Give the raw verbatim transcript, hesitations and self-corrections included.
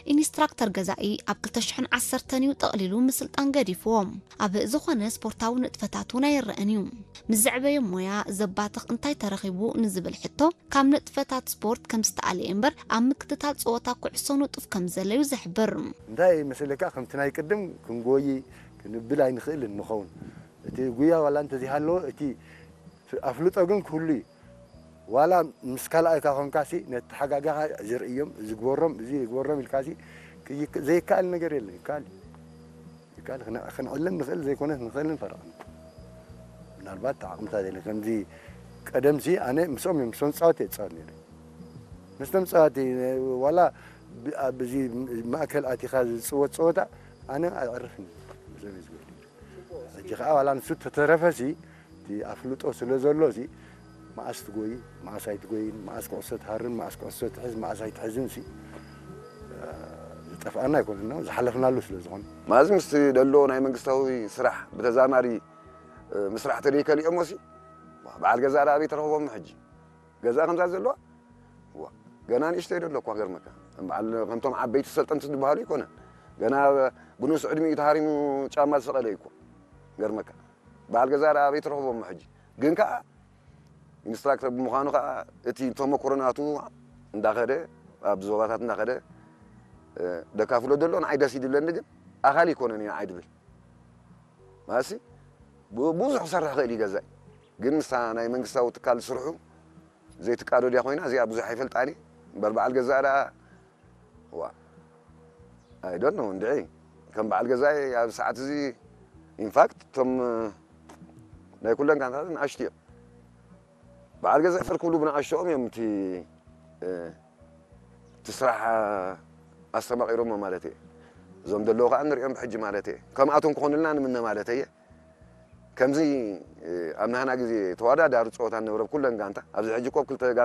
ኢንስትራክተር ገዛኢ ኣብ ክልተ ሽሕን ዓሰርተን እዩ ጠቕሊሉ ምስልጣን ገዲፍዎም ኣብ ዝኾነ ስፖርታዊ ንጥፈታቱን ኣይረአን እዩ ምዝዕበየ ሞያ ዘባትኽ እንታይ ተረኺቡ ንዝብል ሕቶ ካብ ንጥፈታት ስፖርት ከም ዝተኣልየ እምበር ኣብ ምክትታል ፀወታ ኩዕሶ ንጡፍ ከም ዘለዩ ዝሕብር እንታይ መስለካ ከምቲ ናይ ቅድም ክንጎይ ክንብል ኣይንኽእል ንኸውን እቲ ጉያ ዋላ እንተዚሃሎ እቲ ኣፍልጦ ግን ኩሉ ዋላ ምስ ካልኣይካ ኮንካሲ ነቲ ሓጋጋኻ ዝርእዮም ዝግበሮም እዚ ዝግበሮም ኢልካሲ ዘይከኣል ነገር የለን ይከኣል ይከኣል ክንዕለን ንኽእል ዘይኮነ ንኽእልን ፈረቕና ምናልባት ዓቕምታት የለን ከምዚ ቀደምሲ ኣነ ምስኦም እዮም ምስኦም ፃወት እየ ፃወት ነይረ ምስቶም ፃወት ዋላ ብዚ ማእከል ኣቲኻ ዝፅወት ፀወታ ኣነ ኣይዕርፍን ምስኦም እየ ዝገብር ሕጂ ከዓ ዋላ ንሱ ተተረፈሲ እቲ ኣፍልጦ ስለ ዘሎሲ ማዓስ ትጎይ ማዓስ ኣይትጎይን ማዓስ ኩዕሶ ትሃርን ማዓስ ኩዕሶ ትሕዝ ማዓስ ኣይትሕዝን ሲ ዝጠፍአና ኣይኮነና ዝሓለፍናሉ ስለ ዝኾነ ማዝ ምስ ደሎ ናይ መንግስታዊ ስራሕ ብተዛማሪ ምስራሕ ተደይከሊኦም ወሲ በዓል ገዛ ዳኣበይ ተረኽቦም ሕጂ ገዛ ከምዛ ዘለዋ ገና ንእሽተይ ደሎ እኳ ገርመካ በዓል ከምቶም ዓበይቲ ሰልጠንቲ ዝበሃሉ ይኮነን ገና ብንኡስ ዕድሚኡ ተሃሪሙ ጫማ ዝሰቐለ እኮ ገርመካ በዓል ገዛ ዳኣበይ ተረኽቦም ሕጂ ግን ከዓ ኢንስትራክተር ብምዃኑ ከዓ እቲ ተመክሮናቱ እንዳኸደ ኣብ ዞባታት እንዳኸደ ደካፍሎ ደሎ ንዓይ ደስ ይድለኒ ግን ኣኻሊ ይኮነን ኢና ዓይድብል ማሲ ብዙሕ ክሰርሕ ክእል ይገዛእ ግን ምሳ ናይ መንግስታዊ ትካል ዝስርሑ ዘይትቃዶ ድያ ኮይና እዚኣ ብዙሕ ኣይፈልጣኒ እምበር በዓል ገዛ ዳ ዋ ኣይ ዶንት ኖ እንድዒ ከም በዓል ገዛኢ ኣብ ሰዓት እዚ ኢንፋክት እቶም ናይ ኩለን ጋንታታት ንኣሽቱ እዮም በዓል ገዛ ፍርክብሉ ብንኣሽቶኦም እዮም እቲ ትስራሕ ኣስተማቒሮሞ ማለት እየ እዞም ደለዉ ከዓ ንሪኦም ብሕጂ ማለት እየ ከምኣቶም ክኾኑልና ንምነ ማለት እየ ከምዚ ኣብ ናህና ግዜ ተወዳዳሪ ፀወታ ንብረ ኩለን ጋንታ ኣብዚ ሕጂ ቆብ ክልተ